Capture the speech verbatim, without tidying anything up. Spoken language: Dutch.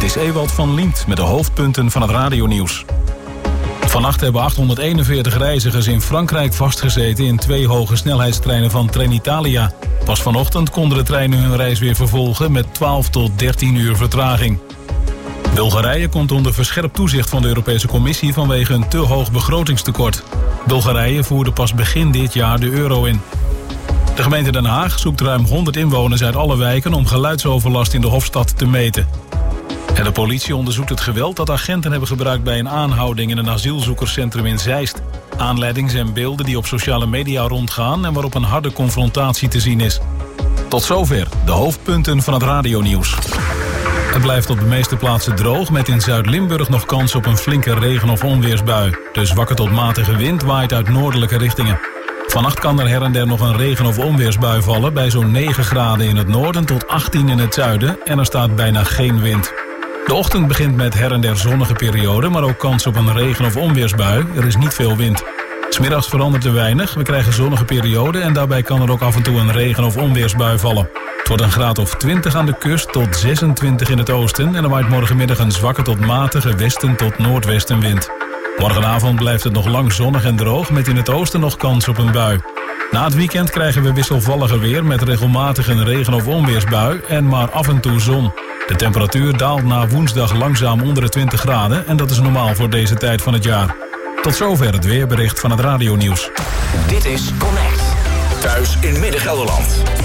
is Ewald van Liemt met de hoofdpunten van het radionieuws. Vannacht hebben achthonderdeenenveertig reizigers in Frankrijk vastgezeten in twee hoge snelheidstreinen van Trenitalia. Pas vanochtend konden de treinen hun reis weer vervolgen met twaalf tot dertien uur vertraging. Bulgarije komt onder verscherpt toezicht van de Europese Commissie vanwege een te hoog begrotingstekort. Bulgarije voerde pas begin dit jaar de euro in. De gemeente Den Haag zoekt ruim honderd inwoners uit alle wijken om geluidsoverlast in de Hofstad te meten. En de politie onderzoekt het geweld dat agenten hebben gebruikt bij een aanhouding in een asielzoekerscentrum in Zeist. Aanleiding zijn beelden die op sociale media rondgaan en waarop een harde confrontatie te zien is. Tot zover de hoofdpunten van het radionieuws. Het blijft op de meeste plaatsen droog, met in Zuid-Limburg nog kans op een flinke regen- of onweersbui. De zwakke tot matige wind waait uit noordelijke richtingen. Vannacht kan er her en der nog een regen- of onweersbui vallen bij zo'n negen graden in het noorden tot achttien in het zuiden en er staat bijna geen wind. De ochtend begint met her en der zonnige periode, maar ook kans op een regen- of onweersbui. Er is niet veel wind. 'S Middags verandert er weinig, we krijgen zonnige periode en daarbij kan er ook af en toe een regen- of onweersbui vallen. Het wordt een graad of twintig aan de kust tot zesentwintig in het oosten en er waait morgenmiddag een zwakke tot matige westen tot noordwestenwind. Morgenavond blijft het nog lang zonnig en droog met in het oosten nog kans op een bui. Na het weekend krijgen we wisselvalliger weer met regelmatig een regen- of onweersbui en maar af en toe zon. De temperatuur daalt na woensdag langzaam onder de twintig graden en dat is normaal voor deze tijd van het jaar. Tot zover het weerbericht van het radionieuws. Dit is Connect. Thuis in Midden-Gelderland.